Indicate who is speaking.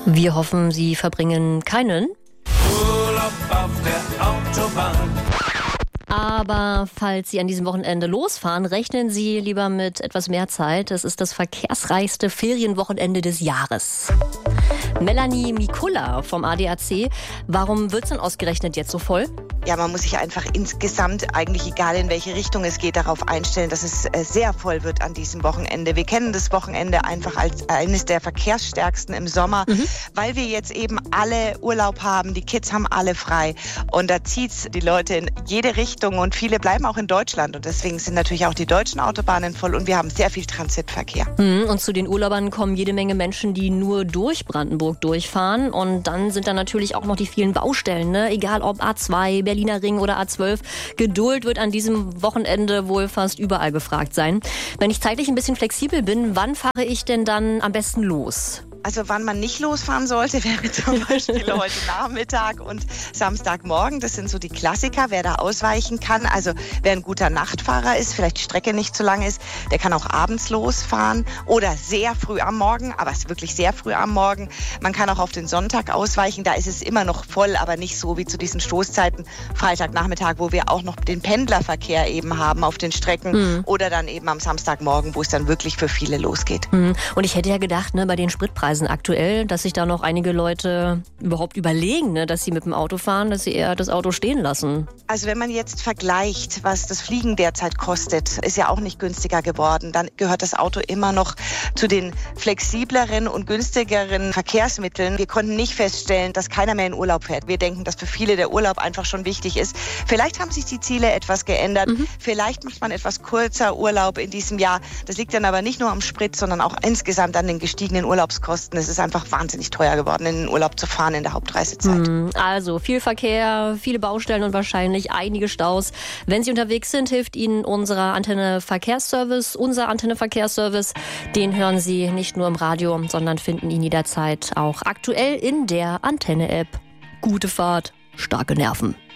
Speaker 1: Wir hoffen, Sie verbringen keinen
Speaker 2: Urlaub auf der Autobahn.
Speaker 1: Aber falls Sie an diesem Wochenende losfahren, rechnen Sie lieber mit etwas mehr Zeit. Es ist das verkehrsreichste Ferienwochenende des Jahres. Melanie Mikula vom ADAC. Warum wird es denn ausgerechnet jetzt so voll?
Speaker 3: Ja, man muss sich einfach insgesamt, eigentlich egal in welche Richtung es geht, darauf einstellen, dass es sehr voll wird an diesem Wochenende. Wir kennen das Wochenende einfach als eines der verkehrsstärksten im Sommer, weil wir jetzt eben alle Urlaub haben, die Kids haben alle frei und da zieht's die Leute in jede Richtung und viele bleiben auch in Deutschland und deswegen sind natürlich auch die deutschen Autobahnen voll und wir haben sehr viel Transitverkehr.
Speaker 1: Und zu den Urlaubern kommen jede Menge Menschen, die nur durch Brandenburg durchfahren und dann sind da natürlich auch noch die vielen Baustellen, ne? Egal ob A2, Berliner Ring oder A12. Geduld wird an diesem Wochenende wohl fast überall gefragt sein. Wenn ich zeitlich ein bisschen flexibel bin, wann fahre ich denn dann am besten los?
Speaker 3: Also wann man nicht losfahren sollte, wäre zum Beispiel heute Nachmittag und Samstagmorgen. Das sind so die Klassiker, wer da ausweichen kann. Also wer ein guter Nachtfahrer ist, vielleicht die Strecke nicht zu lang ist, der kann auch abends losfahren oder sehr früh am Morgen, aber es ist wirklich sehr früh am Morgen. Man kann auch auf den Sonntag ausweichen, da ist es immer noch voll, aber nicht so wie zu diesen Stoßzeiten Freitagnachmittag, wo wir auch noch den Pendlerverkehr eben haben auf den Strecken oder dann eben am Samstagmorgen, wo es dann wirklich für viele losgeht.
Speaker 1: Und ich hätte ja gedacht, ne, bei den Spritpreisen aktuell, dass sich da noch einige Leute überhaupt überlegen, ne, dass sie mit dem Auto fahren, dass sie eher das Auto stehen lassen.
Speaker 3: Also wenn man jetzt vergleicht, was das Fliegen derzeit kostet, ist ja auch nicht günstiger geworden. Dann gehört das Auto immer noch zu den flexibleren und günstigeren Verkehrsmitteln. Wir konnten nicht feststellen, dass keiner mehr in Urlaub fährt. Wir denken, dass für viele der Urlaub einfach schon wichtig ist. Vielleicht haben sich die Ziele etwas geändert. Vielleicht macht man etwas kürzer Urlaub in diesem Jahr. Das liegt dann aber nicht nur am Sprit, sondern auch insgesamt an den gestiegenen Urlaubskosten. Es ist einfach wahnsinnig teuer geworden, in den Urlaub zu fahren in der Hauptreisezeit.
Speaker 1: Also viel Verkehr, viele Baustellen und wahrscheinlich einige Staus. Wenn Sie unterwegs sind, hilft Ihnen unser Antenne Verkehrsservice. Unser Antenne Verkehrsservice, den hören Sie nicht nur im Radio, sondern finden ihn jederzeit auch aktuell in der Antenne-App. Gute Fahrt, starke Nerven.